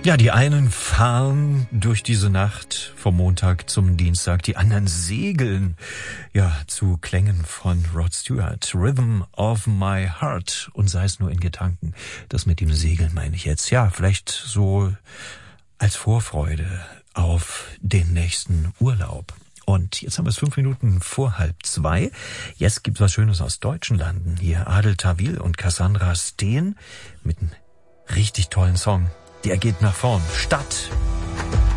Ja, die einen fahren durch diese Nacht vom Montag zum Dienstag, die anderen segeln, ja, zu Klängen von Rod Stewart. Rhythm of my heart, und sei es nur in Gedanken. Das mit dem Segeln meine ich jetzt. Ja, vielleicht so als Vorfreude auf den nächsten Urlaub. Und jetzt haben wir es 5 Minuten vor 1:30. Jetzt gibt's was Schönes aus deutschen Landen. Hier Adel Tawil und Cassandra Steen mit einem richtig tollen Song. Der geht nach vorn. Stadt.